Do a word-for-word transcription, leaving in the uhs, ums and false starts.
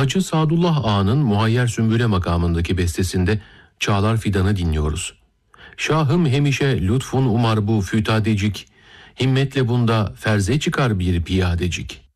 Hacı Sadullah Ağa'nın Muhayyer Sümbüle makamındaki bestesinde Çağlar Fidan'ı dinliyoruz. Şahım hemişe lütfun umar bu fütadecik, himmetle bunda ferze çıkar bir piyadecik.